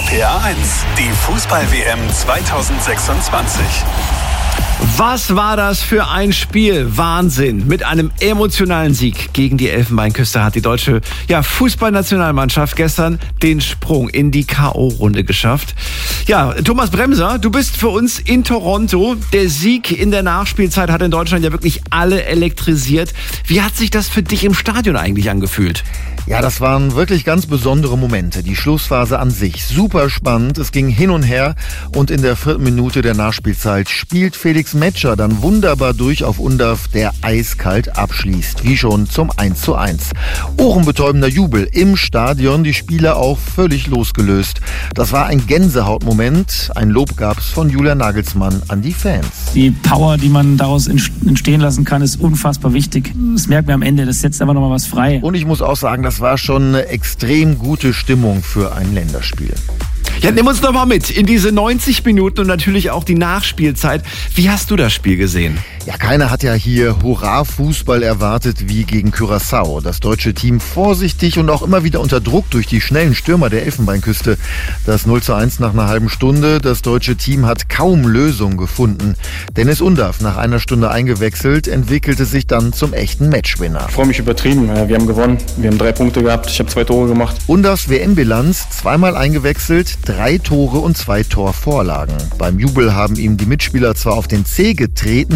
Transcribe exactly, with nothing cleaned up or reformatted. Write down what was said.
P R eins, die Fußball-W M zweitausendsechsundzwanzig. Was war das für ein Spiel? Wahnsinn. Mit einem emotionalen Sieg gegen die Elfenbeinküste hat die deutsche ja, Fußballnationalmannschaft gestern den Sprung in die K O-Runde geschafft. Ja, Thomas Bremser, du bist für uns in Toronto. Der Sieg in der Nachspielzeit hat in Deutschland ja wirklich alle elektrisiert. Wie hat sich das für dich im Stadion eigentlich angefühlt? Ja, das waren wirklich ganz besondere Momente. Die Schlussphase an sich super spannend. Es ging hin und her und in der vierten Minute der Nachspielzeit spielt Felix Metscher dann wunderbar durch auf Undav, der eiskalt abschließt. Wie schon zum eins zu eins. Ohrenbetäubender Jubel im Stadion, die Spieler auch völlig losgelöst. Das war ein Gänsehautmoment. Ein Lob gab's von Julian Nagelsmann an die Fans. Die Power, die man daraus entstehen lassen kann, ist unfassbar wichtig. Das merken wir am Ende. Das setzt einfach nochmal was frei. Und ich muss auch sagen, das war schon eine extrem gute Stimmung für ein Länderspiel. Ja, nimm uns doch mal mit in diese neunzig Minuten und natürlich auch die Nachspielzeit. Wie hast du das Spiel gesehen? Ja, keiner hat ja hier Hurra-Fußball erwartet wie gegen Curaçao. Das deutsche Team vorsichtig und auch immer wieder unter Druck durch die schnellen Stürmer der Elfenbeinküste. Das null zu eins nach einer halben Stunde. Das deutsche Team hat kaum Lösung gefunden. Dennis Undav, nach einer Stunde eingewechselt, entwickelte sich dann zum echten Matchwinner. Ich freue mich übertrieben. Wir haben gewonnen. Wir haben drei Punkte gehabt. Ich habe zwei Tore gemacht. Undavs W M-Bilanz, zweimal eingewechselt, drei Tore und zwei Torvorlagen. Beim Jubel haben ihm die Mitspieler zwar auf den Zeh getreten,